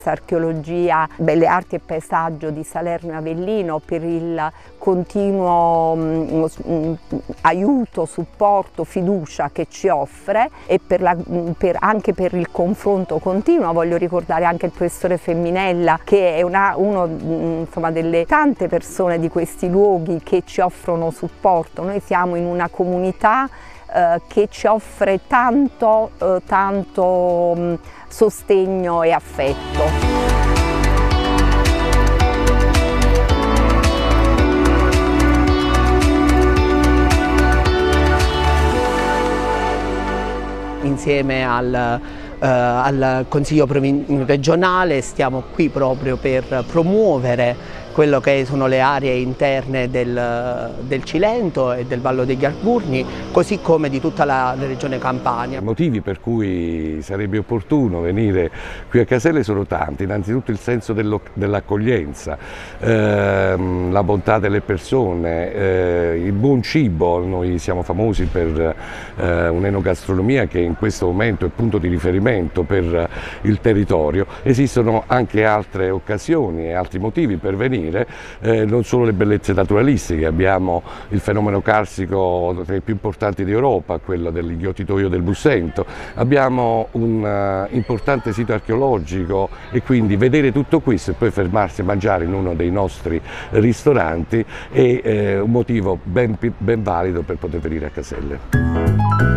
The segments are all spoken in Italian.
Archeologia, Belle Arti e Paesaggio di Salerno e Avellino per il continuo aiuto, supporto, fiducia che ci offre e anche per il confronto continuo. Voglio ricordare anche il professore Femminella, che è uno delle tante persone di questi luoghi che ci offrono supporto. Noi siamo in una comunità che ci offre tanto sostegno e affetto. Insieme al Consiglio regionale stiamo qui proprio per promuovere quello che sono le aree interne del Cilento e del Vallo degli Arburni, così come di tutta la regione Campania. I motivi per cui sarebbe opportuno venire qui a Caselle sono tanti. Innanzitutto il senso dell'accoglienza, la bontà delle persone, il buon cibo. Noi siamo famosi per un'enogastronomia che in questo momento è punto di riferimento per il territorio. Esistono anche altre occasioni e altri motivi per venire. Non solo le bellezze naturalistiche, abbiamo il fenomeno carsico tra i più importanti d'Europa, quello dell'Inghiottitoio del Bussento, abbiamo un importante sito archeologico e quindi vedere tutto questo e poi fermarsi a mangiare in uno dei nostri ristoranti è un motivo ben valido per poter venire a Caselle.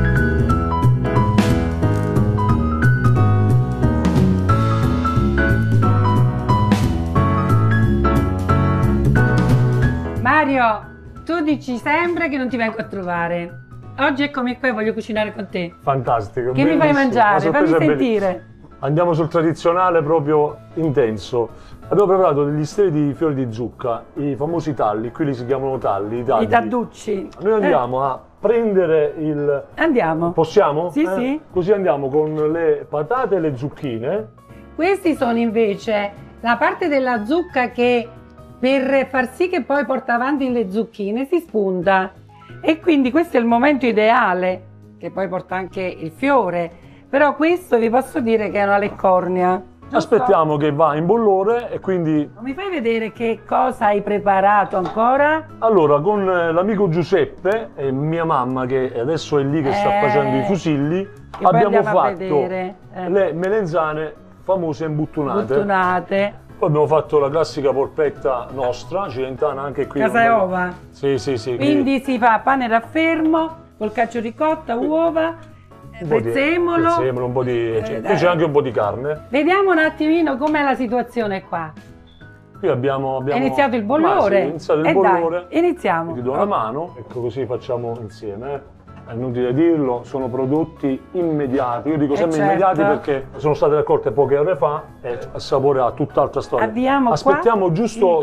Mario, tu dici sempre che non ti vengo a trovare. Oggi eccomi qua e voglio cucinare con te. Fantastico. Che mi fai mangiare? Fammi sentire. Andiamo sul tradizionale proprio intenso. Abbiamo preparato degli steli di fiori di zucca, i famosi talli, qui li si chiamano talli, i tadducci. Noi andiamo a prendere il... Andiamo. Possiamo? Sì, sì. Così andiamo con le patate e le zucchine. Questi sono invece la parte della zucca che per far sì che poi porta avanti le zucchine si spunta e quindi questo è il momento ideale, che poi porta anche il fiore, però questo vi posso dire che è una leccornia. Aspettiamo che va in bollore e quindi... Mi fai vedere che cosa hai preparato ancora? Allora, con l'amico Giuseppe e mia mamma, che adesso è lì che sta facendo i fusilli, abbiamo fatto le melenzane famose imbuttunate. Poi abbiamo fatto la classica polpetta nostra, cilentana, anche qui. Casa e ova? Sì, sì, sì. Quindi si fa pane raffermo, col cacio ricotta, uova, prezzemolo. Un po' di... qui c'è anche un po' di carne. Vediamo un attimino com'è la situazione qua. Qui abbiamo è iniziato il bollore. È iniziato il bollore. Dai, iniziamo. Ti do una mano, ecco, così facciamo insieme. È inutile dirlo, sono prodotti immediati, io dico sempre immediati perché sono state raccolte poche ore fa e il sapore ha tutt'altra storia. Aspettiamo giusto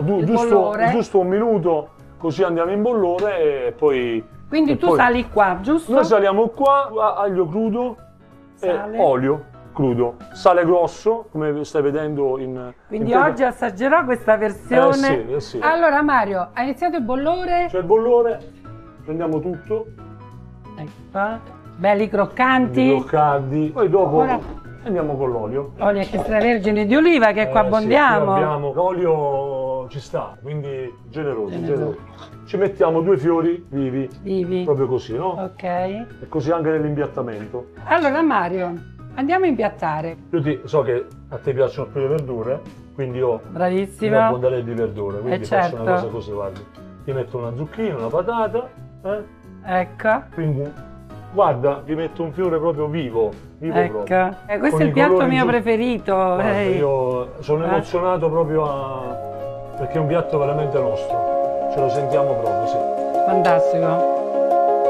un minuto, così andiamo in bollore e poi... Quindi tu sali qua, giusto? Noi saliamo qua, aglio crudo e olio crudo, sale grosso, come stai vedendo in... Quindi oggi assaggerò questa versione. Sì. Allora Mario, ha iniziato il bollore? C'è il bollore, prendiamo tutto. Ecco, belli croccanti. Poi dopo andiamo con l'olio. Olio extravergine di oliva che qua abbondiamo. Sì, l'olio ci sta, quindi generoso. Ci mettiamo 2 fiori vivi. Proprio così, no? Ok. E così anche nell'impiattamento. Allora Mario, andiamo a impiattare. Io so che a te piacciono più le verdure, quindi io bravissimo. mi abbonderei di verdure, quindi faccio una cosa così, guardi. Ti metto una zucchina, una patata, Ecco. Quindi, guarda, ti metto un fiore proprio vivo ecco. proprio. Questo è il piatto mio preferito. Guarda, io sono emozionato proprio perché è un piatto veramente nostro. Ce lo sentiamo proprio, sì. Fantastico.